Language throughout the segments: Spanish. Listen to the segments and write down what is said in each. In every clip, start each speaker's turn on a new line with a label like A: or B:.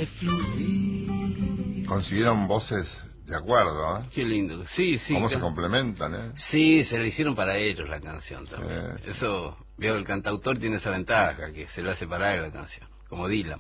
A: de fluir.
B: Consiguieron voces de acuerdo, ¿eh?
A: Qué lindo. Sí, sí.
B: Cómo se complementan, ¿eh?
A: Sí, se le hicieron para ellos la canción también. Eso, veo, el cantautor tiene esa ventaja, que se lo hace para él la canción, como Dylan.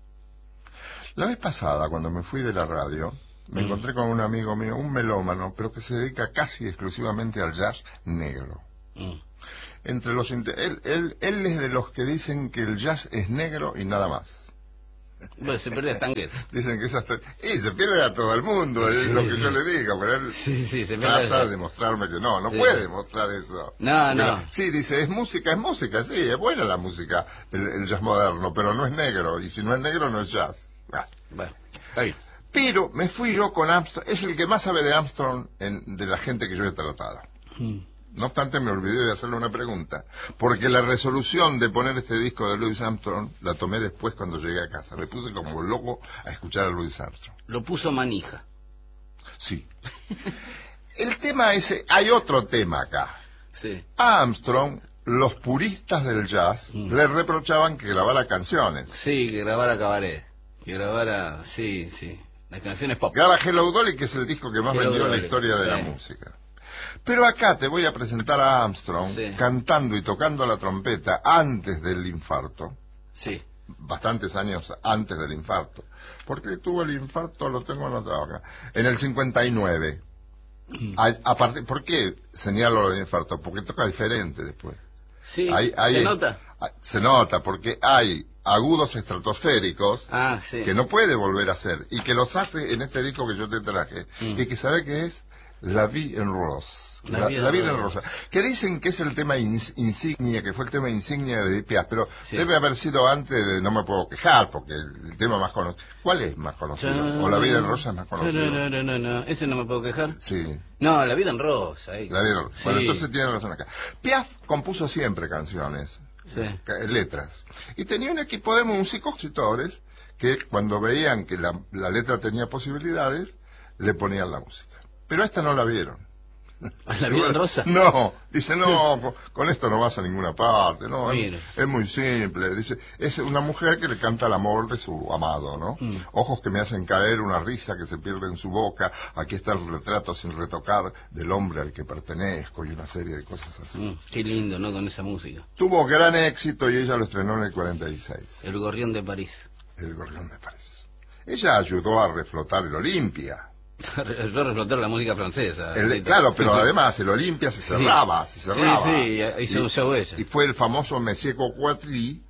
B: La vez pasada, cuando me fui de la radio, me encontré con un amigo mío, un melómano, pero que se dedica casi exclusivamente al jazz negro. Entre los él es de los que dicen que el jazz es negro y nada más.
A: Bueno, se pierde a Tanguet.
B: Dicen que y se pierde a todo el mundo, es lo que yo le digo, pero él
A: se
B: trata de demostrarme que no puede demostrar eso.
A: No.
B: Sí, dice, es música, sí, es buena la música, el jazz moderno, pero no es negro, y si no es negro no es jazz.
A: Bueno, está bien.
B: Pero me fui yo con Armstrong, es el que más sabe de Armstrong de la gente que yo he tratado. No obstante, me olvidé de hacerle una pregunta, porque la resolución de poner este disco de Louis Armstrong la tomé después cuando llegué a casa. Me puse como loco a escuchar a Louis Armstrong.
A: Lo puso manija.
B: Sí. El tema ese, hay otro tema acá.
A: Sí.
B: A Armstrong, los puristas del jazz le reprochaban que grabara canciones.
A: Sí, que grabara cabaret. Que grabara, sí. Las canciones pop.
B: Graba Hello Dolly, que es el disco que más vendió en la historia de la música. Pero acá te voy a presentar a Armstrong cantando y tocando la trompeta antes del infarto.
A: Sí.
B: Bastantes años antes del infarto. ¿Por qué tuvo el infarto? Lo tengo anotado acá. En el 59. ¿Por qué señalo el infarto? Porque toca diferente después.
A: Sí, ¿se nota?
B: Se nota, porque hay agudos estratosféricos que no puede volver a hacer, y que los hace en este disco que yo te traje, y que sabe que es La Vie en Rose. La vida en rosa, que dicen que es el tema insignia, que fue el tema insignia de Edith Piaf, pero debe haber sido antes de No me puedo quejar, porque el tema más conocido, ¿cuál es más conocido? ¿O La vida en rosa es más conocido?
A: No, ese No me puedo quejar.
B: Sí.
A: No, La vida en rosa.
B: La vida en rosa. Bueno, entonces tiene razón acá. Piaf compuso siempre canciones, letras, y tenía un equipo de músicos, compositores, que cuando veían que la letra tenía posibilidades, le ponían la música. Pero esta no la vieron.
A: ¿La vida en rosa?
B: No, dice, no, con esto no vas a ninguna parte, no, es muy simple. Dice, es una mujer que le canta el amor de su amado, ¿no? Ojos que me hacen caer, una risa que se pierde en su boca, aquí está el retrato sin retocar del hombre al que pertenezco, y una serie de cosas así.
A: Qué lindo, ¿no? Con esa música.
B: Tuvo gran éxito y ella lo estrenó en el 46.
A: El Gorrión de París.
B: El Gorrión de París. Ella ayudó a reflotar el Olimpia.
A: Yo reflotar la música francesa.
B: Claro, pero además el Olimpia se cerraba.
A: Sí, hizo un show ella.
B: Y fue el famoso Monsieur Coquatry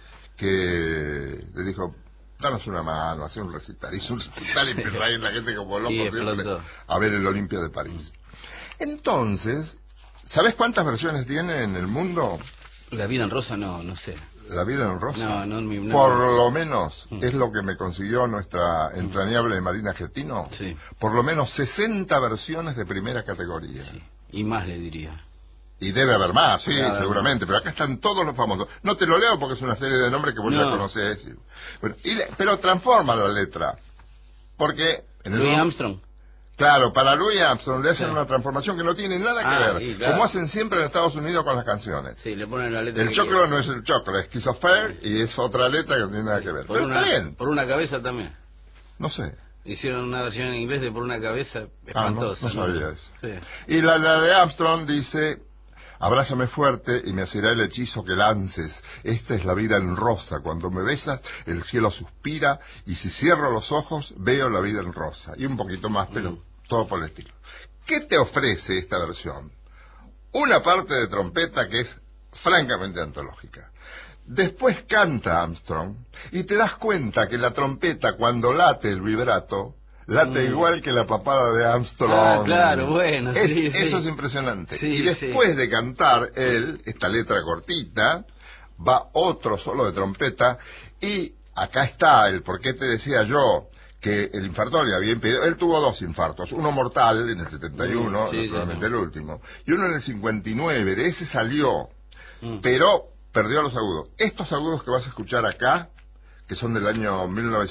B: que le dijo, danos una mano, hace un recital. Hizo un recital y empezó a ir la gente como loco siempre a ver el Olimpia de París. Entonces, ¿sabes cuántas versiones tiene en el mundo?
A: La vida en rosa no sé.
B: La vida en rosa.
A: No,
B: por lo menos es lo que me consiguió nuestra entrañable Marina Getino.
A: Sí.
B: Por lo menos 60 versiones de primera categoría.
A: Sí. Y más le diría.
B: Y debe haber más, sí, seguramente, pero acá están todos los famosos. No te lo leo porque es una serie de nombres que vos ya conocés. Bueno, pero transforma la letra. Porque
A: Louis Armstrong.
B: Claro, para Louis Armstrong le hacen una transformación que no tiene nada que ver, como hacen siempre en Estados Unidos con las canciones.
A: Sí, le ponen la letra.
B: El choclo no es el choclo, es Schizophère y es otra letra que no tiene nada que ver. Pero está bien.
A: Por una cabeza también.
B: No sé.
A: Hicieron una versión en inglés de Por una cabeza espantosa.
B: No sabía eso.
A: Sí.
B: Y la de Armstrong dice, abrázame fuerte y me hacerá el hechizo que lances. Esta es la vida en rosa. Cuando me besas, el cielo suspira y si cierro los ojos, veo la vida en rosa. Y un poquito más, pero todo por el estilo. ¿Qué te ofrece esta versión? Una parte de trompeta que es francamente antológica. Después canta Armstrong y te das cuenta que la trompeta, cuando late el vibrato, late igual que la papada de Armstrong.
A: Claro, bueno.
B: Eso es impresionante. Y después de cantar él, esta letra cortita, va otro solo de trompeta y acá está el por qué te decía yo que el infarto le había impedido. Él tuvo dos infartos, uno mortal en el 71, naturalmente el último, y uno en el 59, de ese salió, pero perdió los agudos. Estos agudos que vas a escuchar acá, que son del año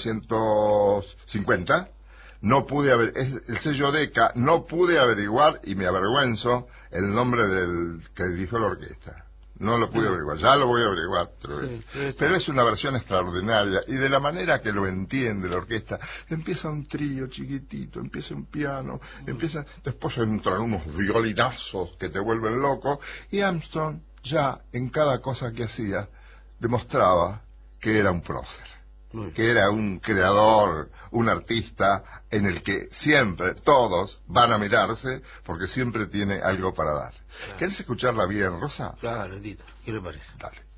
B: 1950, no pude es el sello Decca, no pude averiguar, y me avergüenzo, el nombre del que dirigió la orquesta. no lo pude averiguar, ya lo voy a averiguar,
A: Sí,
B: pero es una versión extraordinaria, y de la manera que lo entiende la orquesta, empieza un trío chiquitito, empieza un piano, después entran unos violinazos que te vuelven loco, y Armstrong ya en cada cosa que hacía demostraba que era un prócer, que era un creador, un artista en el que siempre todos van a mirarse porque siempre tiene algo para dar.
A: Claro.
B: ¿Querés escucharla bien, Rosa?
A: Claro, Tito, ¿qué le parece?
B: Dale.